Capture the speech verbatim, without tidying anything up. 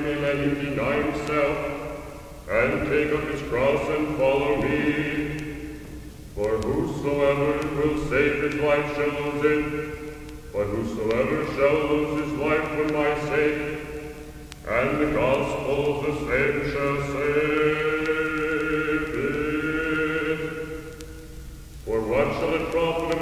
me, let him deny himself, and take up his cross and follow me. For whosoever will save his life shall lose it, but whosoever shall lose his life for my sake, and the gospel of the same shall save.